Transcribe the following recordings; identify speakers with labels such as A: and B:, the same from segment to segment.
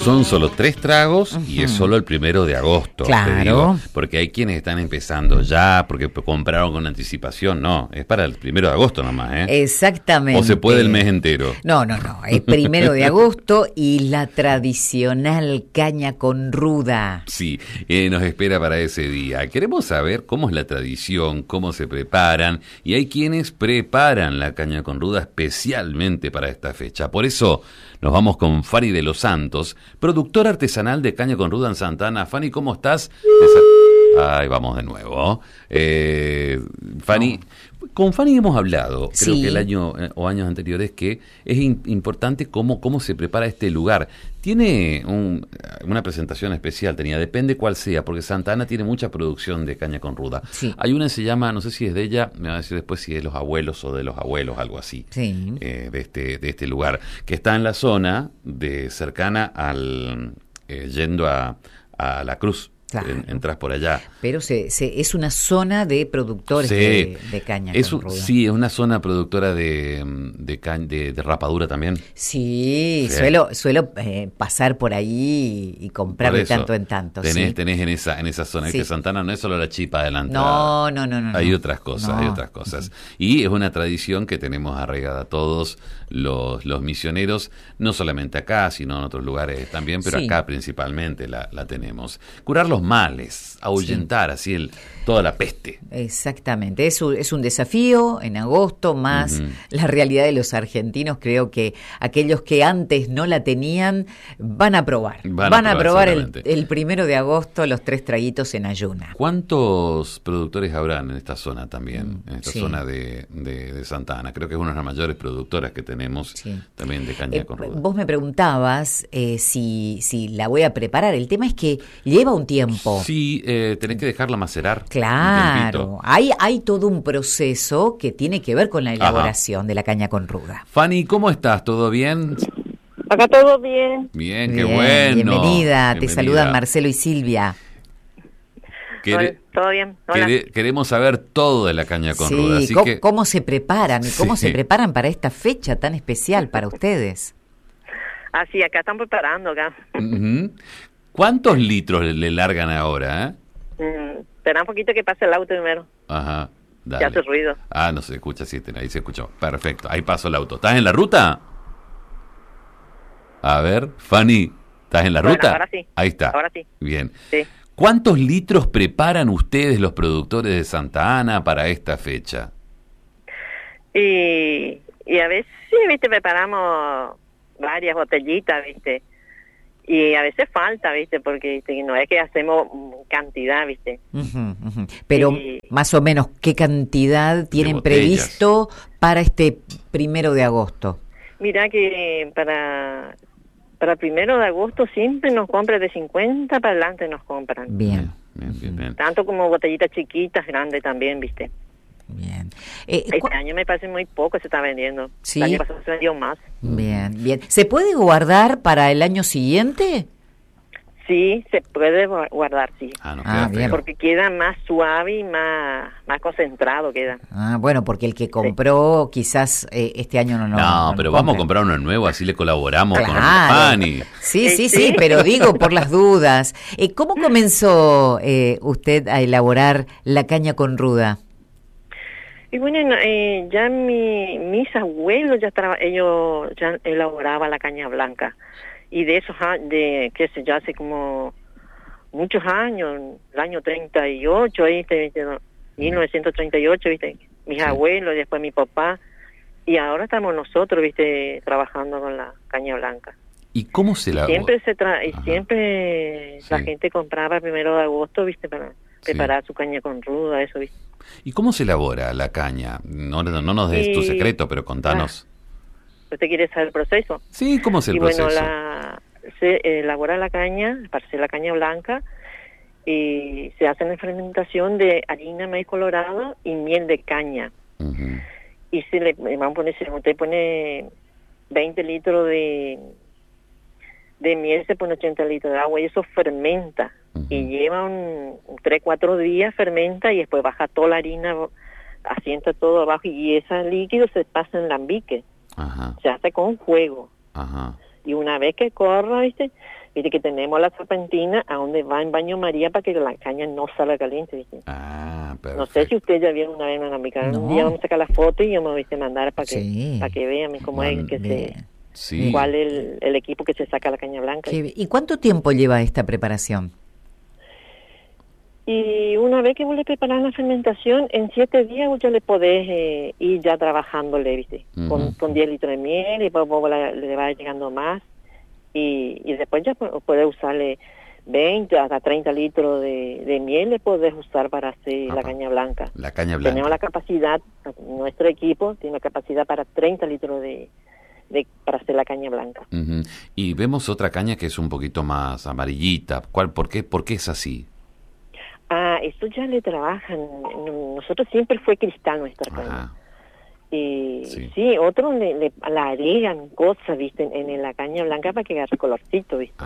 A: Son solo 3 tragos y es solo el 1 de agosto.
B: Claro.
A: Te digo, porque hay quienes están empezando ya, porque compraron con anticipación. No, es para el 1 de agosto nomás, ¿eh?
B: Exactamente.
A: O se puede el mes entero.
B: No, es 1 de agosto y la tradicional caña con ruda.
A: Sí, nos espera para ese día. Queremos saber cómo es la tradición, cómo se preparan, y hay quienes preparan la caña con ruda especialmente para esta fecha. Por eso nos vamos con Fanny de los Santos, productora artesanal de caña con ruda en Santa Ana. Fanny, ¿cómo estás? Ahí vamos de nuevo. Fanny, con Fanny hemos hablado, creo que el año o años anteriores, que es importante cómo se prepara este lugar. Tiene una presentación especial, depende cuál sea, porque Santa Ana tiene mucha producción de caña con ruda. Sí. Hay una que se llama, no sé si es de ella, me va a decir después si es de los abuelos o de los abuelos, algo así, de este lugar, que está en la zona cercana al yendo a la Cruz. Claro. Entras por allá.
B: Pero es una zona de productores de caña con ruda.
A: Sí, es una zona productora de rapadura también.
B: Sí. Suelo pasar por ahí y comprar de tanto en tanto.
A: Tenés en esa zona. Que Santa Ana no es solo la chipa de la entrada.
B: No.
A: Hay otras cosas, Y es una tradición que tenemos arraigada todos los misioneros, no solamente acá, sino en otros lugares también, pero acá principalmente la tenemos. Curar los males, ahuyentar así toda la peste.
B: Exactamente, es un desafío en agosto, más la realidad de los argentinos. Creo que aquellos que antes no la tenían van a probar. Van a probar el 1 de agosto los 3 traguitos en ayuna.
A: ¿Cuántos productores habrán en esta zona también? En esta zona de Santa Ana. Creo que es una de las mayores productoras que tenemos también de caña con ruda.
B: Vos me preguntabas si la voy a preparar. El tema es que lleva un tiempo.
A: Sí, tenés que dejarla macerar.
B: Claro, hay todo un proceso que tiene que ver con la elaboración de la caña con ruda.
A: Fanny, ¿cómo estás? ¿Todo bien?
C: Acá todo bien.
A: Bien, qué bueno.
B: Bienvenida, te saludan Marcelo y Silvia.
C: Todo bien. Hola.
A: Queremos saber todo de la caña con ruda. Así
B: ¿cómo se preparan y cómo se preparan para esta fecha tan especial para ustedes?
C: Así, acá están preparando acá.
A: ¿Cuántos litros le largan ahora?
C: Espera un poquito que pase el auto primero.
A: Ajá, dale.
C: Ya hace ruido.
A: No se escucha, ahí se escuchó. Perfecto, ahí pasó el auto. ¿Estás en la ruta? A ver, Fanny, ¿estás en la ruta?
C: Ahora sí.
A: Ahí está.
C: Ahora sí.
A: Bien.
C: Sí.
A: ¿Cuántos litros preparan ustedes, los productores de Santa Ana, para esta fecha?
C: Y a veces, viste, preparamos varias botellitas, viste. Y a veces falta, viste, porque no es que hacemos cantidad, viste.
B: Pero más o menos, ¿qué cantidad tienen previsto para este 1 de agosto?
C: Mira que para 1 de agosto siempre nos compran de 50 para adelante, nos compran.
B: Bien.
C: Tanto como botellitas chiquitas, grandes también, viste.
B: Bien.
C: Este año me parece muy poco se está vendiendo.
B: ¿Sí?
C: El año pasado se vendió más.
B: Bien. ¿Se puede guardar para el año siguiente?
C: Sí, se puede guardar, sí.
B: Bien.
C: Porque queda más suave y más concentrado queda.
B: Bueno, porque el que compró quizás este año no
A: pero vamos a comprar uno nuevo, así le colaboramos con Fanny.
B: Sí, pero digo por las dudas. ¿Cómo comenzó usted a elaborar la caña con ruda?
C: Y bueno, ya mis abuelos ellos ya elaboraban la caña blanca. Y de esos, qué sé yo, hace como muchos años, el año 38, ¿viste? 1938, ¿viste? Mis abuelos, y después mi papá. Y ahora estamos nosotros, ¿viste? Trabajando con la caña blanca.
A: ¿Y cómo se la...?
C: Siempre la gente compraba el 1 de agosto, ¿viste? Para preparar su caña con ruda, eso, ¿viste?
A: ¿Y cómo se elabora la caña? No nos des tu secreto, pero contanos.
C: ¿Usted quiere saber el proceso?
A: Sí, ¿cómo es el proceso?
C: Bueno, se elabora la caña, para hacer la caña blanca, y se hace la fermentación de harina, maíz colorado y miel de caña. Y usted pone 20 litros de miel, se pone 80 litros de agua y eso fermenta. Y lleva 3-4 días, fermenta y después baja toda la harina, asienta todo abajo y ese líquido se pasa en lambique. Se hace con fuego. Y una vez que corra, ¿viste? Viste que tenemos la serpentina a donde va en baño María para que la caña no salga caliente, ¿viste?
A: Ah, perfecto.
C: No sé si ustedes ya vieron una vez en la mica. Un día vamos a sacar la foto y yo me voy a mandar para que vean cómo es cuál es el equipo que se saca la caña blanca.
B: ¿Y cuánto tiempo lleva esta preparación?
C: Y una vez que vos le preparás la fermentación, en 7 días vos ya le podés ir ya trabajándole, ¿viste? Con 10 litros de miel, y después vos le vas llegando más. Y después ya podés usarle 20 hasta 30 litros de miel, le podés usar para hacer la caña blanca.
A: La caña blanca.
C: Tenemos la capacidad, nuestro equipo tiene la capacidad para 30 litros para hacer la caña blanca.
A: Y vemos otra caña que es un poquito más amarillita. ¿Por qué es así?
C: Esto ya le trabajan. Nosotros siempre fue cristal nuestra caña. Y sí, otros le agregan cosas, ¿viste? En la caña blanca para que agarre colorcito, ¿viste?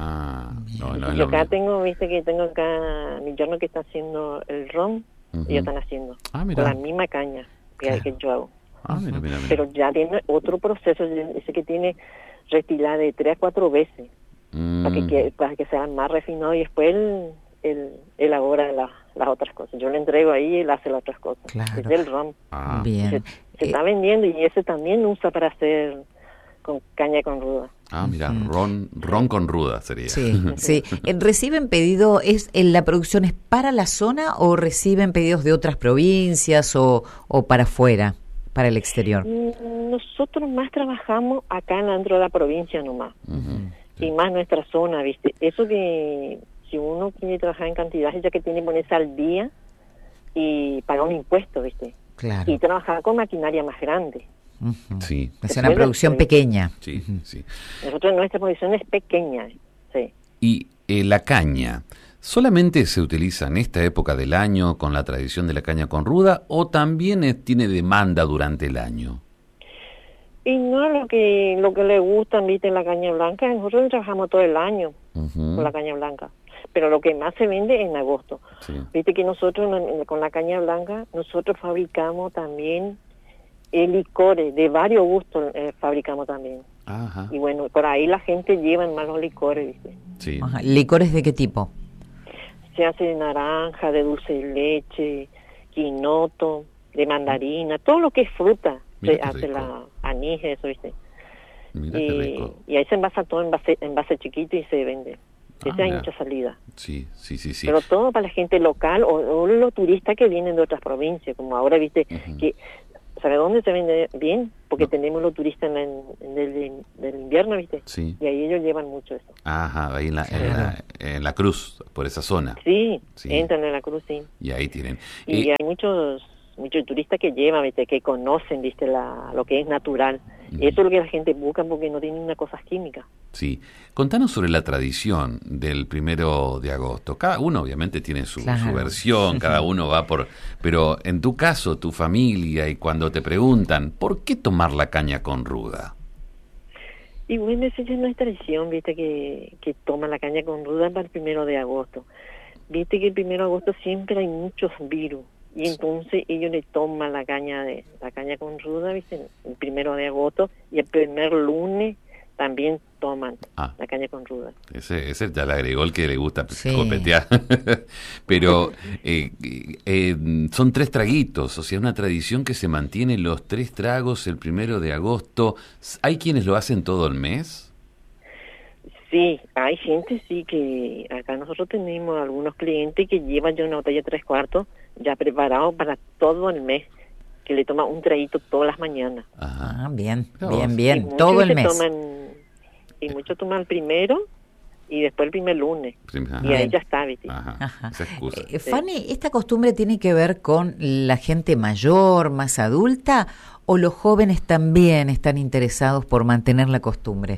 C: Yo acá tengo acá mi yerno que está haciendo el ron, y ellos están haciendo con la misma caña que yo hago.
A: Mira.
C: Pero ya tiene otro proceso, ese que tiene restilar de 3 a 4 veces para que sea más refinado, y después él elabora las otras cosas. Yo le entrego ahí y él hace las otras cosas.
B: Claro.
C: Es del ron.
B: Bien.
C: Se está vendiendo, y ese también usa para hacer con caña con ruda.
A: Mira, ron con ruda sería.
B: Sí. ¿Reciben pedido, la producción es para la zona o reciben pedidos de otras provincias o para afuera, para el exterior?
C: Nosotros más trabajamos acá dentro de la provincia nomás. Y más nuestra zona, ¿viste? Eso que si uno quiere trabajar en cantidades, ya que tiene que ponerse al día y pagar un impuesto, ¿viste?
B: Claro.
C: Y trabajar con maquinaria más grande.
A: Sí.
B: Es una producción pequeña.
A: Sí.
C: Nosotros, nuestra producción es pequeña, sí.
A: Y la caña, ¿solamente se utiliza en esta época del año con la tradición de la caña con ruda o también tiene demanda durante el año?
C: Y no lo que le gusta, ¿viste? La caña blanca, nosotros trabajamos todo el año con la caña blanca. Pero lo que más se vende es en agosto. Sí. Viste que nosotros con la caña blanca, nosotros fabricamos también licores de varios gustos, fabricamos también. Y bueno, por ahí la gente lleva más los licores, ¿viste?
A: Sí.
B: ¿Licores de qué tipo?
C: Se hace de naranja, de dulce de leche, quinoto, de mandarina, todo lo que es fruta. Se hace la anís, eso, ¿viste? Y ahí se envasa todo en base chiquito y se vende. Hay mucha salida.
A: Sí.
C: Pero todo para la gente local o los turistas que vienen de otras provincias, como ahora, ¿viste? Que ¿sabe dónde se vende bien? Porque tenemos los turistas del invierno, ¿viste?
A: Sí.
C: Y ahí ellos llevan mucho eso.
A: Ahí en la Cruz, por esa zona.
C: Sí, entran en la Cruz, sí.
A: Y ahí tienen.
C: Y hay muchos turistas que llevan, ¿viste? Que conocen, ¿viste? Lo que es natural. Eso es lo que la gente busca porque no tienen una cosa química.
A: Sí. Contanos sobre la tradición del 1 de agosto. Cada uno obviamente tiene su versión, cada uno va por... Pero en tu caso, tu familia, y cuando te preguntan, ¿por qué tomar la caña con ruda?
C: Y bueno, esa ya no es tradición, ¿viste? Que toman la caña con ruda para el 1 de agosto. Viste que el 1 de agosto siempre hay muchos virus. Y entonces ellos le toman la caña con ruda, ¿viste? El 1 de agosto, y el primer lunes también toman la caña con ruda.
A: Ese ya le agregó el que le gusta copetear. Pero son 3 traguitos, o sea, una tradición que se mantiene los 3 tragos el 1 de agosto. ¿Hay quienes lo hacen todo el mes?
C: Sí, hay gente, que acá nosotros tenemos algunos clientes que llevan ya una botella 3/4 ya preparado para todo el mes, que le toman un traguito todas las mañanas.
B: Bien, todo el mes.
C: Y muchos toman el 1 y después el 1 lunes. Y ahí ya está, ¿viste?
B: Fanny, ¿esta costumbre tiene que ver con la gente mayor, más adulta, o los jóvenes también están interesados por mantener la costumbre?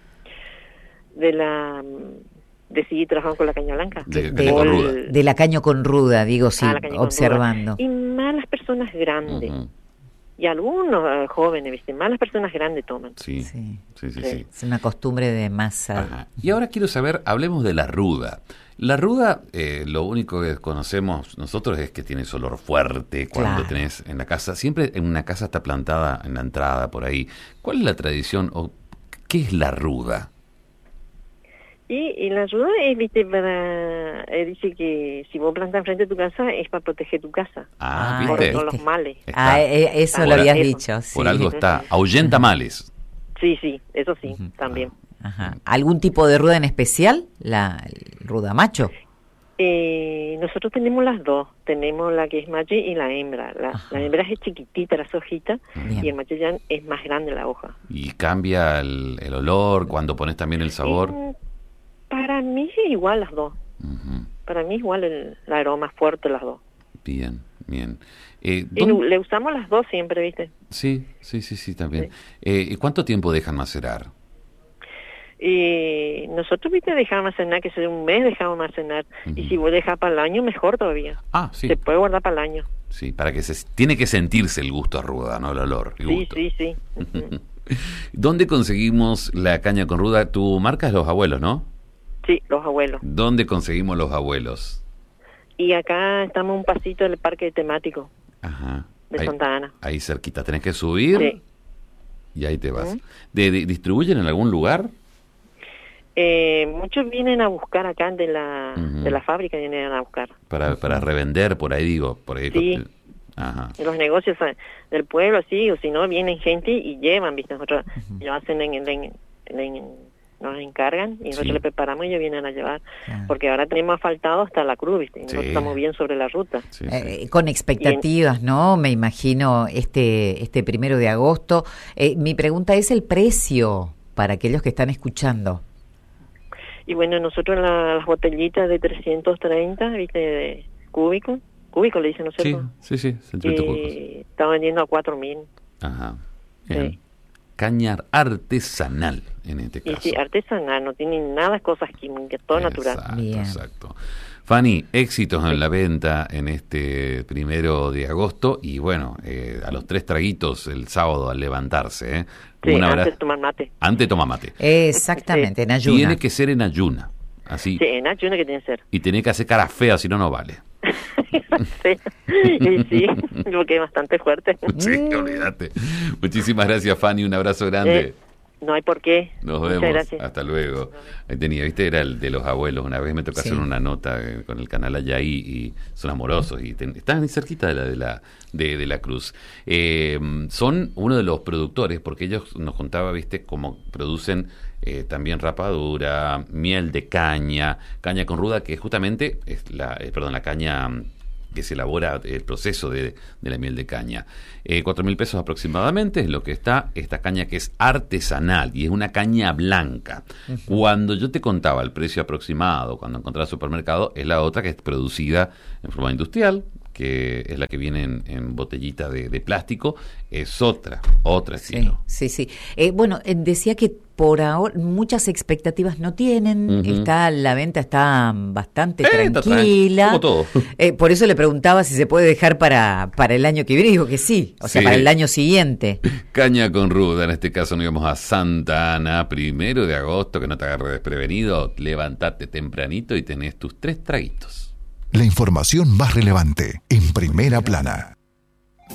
C: De seguir trabajando con la caña blanca.
B: De la caña con ruda, digo, sí, observando.
C: Y más las personas grandes. Y algunos jóvenes, ¿viste? Más las personas grandes toman.
A: Sí.
B: Es una costumbre de masa.
A: Y ahora quiero saber, hablemos de la ruda. La ruda, lo único que conocemos nosotros es que tiene ese olor fuerte cuando tenés en la casa. Siempre en una casa está plantada en la entrada, por ahí. ¿Cuál es la tradición o ¿Qué es la ruda?
C: Y la ruda es, viste, para... dice que si vos plantas enfrente de tu casa es para proteger tu casa.
A: ¿viste?
C: Por los males.
B: Eso lo habías dicho. Sí.
A: Por algo está. Ahuyenta males.
C: Sí, eso sí, también.
B: Ajá. ¿Algún tipo de ruda en especial? ¿El ruda macho?
C: Nosotros tenemos las dos. Tenemos la que es macho y la hembra. La hembra es chiquitita, las hojitas, y el macho ya es más grande la hoja.
A: ¿Y cambia el olor cuando pones también el sabor?
C: Para mí es igual las dos. Para mí es igual el aroma fuerte las dos.
A: Bien.
C: Y le usamos las dos siempre, ¿viste?
A: Sí, también. Sí. ¿Cuánto tiempo dejan macerar?
C: Nosotros, viste, dejamos almacenar, que sea un mes dejamos almacenar. Y si vos dejas para el año, mejor todavía.
A: Sí.
C: Se puede guardar para el año.
A: Sí, para que tiene que sentirse el gusto a ruda, ¿no? El olor, el gusto.
C: Sí.
A: ¿Dónde conseguimos la caña con ruda? Tu marca es Los Abuelos, ¿no?
C: Sí, Los Abuelos.
A: ¿Dónde conseguimos Los Abuelos?
C: Y acá estamos un pasito del parque temático de Santa Ana.
A: Ahí cerquita, tenés que subir y ahí te vas. ¿Distribuyen en algún lugar?
C: Muchos vienen a buscar acá de la fábrica, vienen a buscar.
A: Para revender, por ahí digo. Por ahí
C: sí. En los negocios del pueblo, sí, o si no, vienen gente y llevan, ¿viste? Nosotros lo hacen nos encargan y nosotros le preparamos y ellos vienen a llevar, porque ahora tenemos asfaltado hasta la cruz, ¿viste? Y nosotros estamos bien sobre la ruta.
B: Con expectativas, ¿no? Me imagino este 1 de agosto. Mi pregunta es el precio para aquellos que están escuchando.
C: Y bueno, nosotros las botellitas de 330, ¿viste? De cúbico le dicen, ¿no es cierto?
A: Sí, centímetros cúbicos.
C: Está vendiendo a 4.000.
A: Ajá. Sí. Caña artesanal, en este caso.
C: Y sí, artesanal, no tiene nada cosas químicas, todo natural.
A: Exacto. Fanny, éxitos en la venta en este 1 de agosto y bueno, a los 3 traguitos el sábado al levantarse.
C: Sí, antes de tomar mate.
A: Antes de tomar mate.
B: Exactamente, en ayuna.
A: Tiene que ser en ayuna. Así.
C: Sí, en ayuna que tiene que ser.
A: Y tiene que hacer cara fea, si no, no vale.
C: Sí, porque es bastante fuerte.
A: Sí, olvídate. Muchísimas gracias, Fanny, un abrazo grande.
C: No hay por qué.
A: Nos vemos. Gracias. Hasta luego. Ahí tenía, viste, era el de Los Abuelos. Una vez me tocó hacer una nota con el canal allá y son amorosos y están ahí cerquita de la Cruz. Son uno de los productores, porque ellos nos contaba, viste, cómo producen también rapadura, miel de caña con ruda, que justamente es la caña que se elabora el proceso de la miel de caña. 4.000 pesos aproximadamente es lo que está esta caña, que es artesanal y es una caña blanca. Cuando yo te contaba el precio aproximado, cuando encontraba el supermercado, es la otra que es producida en forma industrial, que es la que viene en botellita de plástico, es otra estilo.
B: Sí. Bueno, decía que por ahora muchas expectativas no tienen, la venta está bastante tranquila.
A: Como todo.
B: Por eso le preguntaba si se puede dejar para el año que viene, y dijo que sí, para el año siguiente.
A: Caña con ruda, en este caso nos íbamos a Santa Ana, 1 de agosto, que no te agarre desprevenido, levantate tempranito y tenés tus 3 traguitos.
D: La información más relevante en Primera Plana.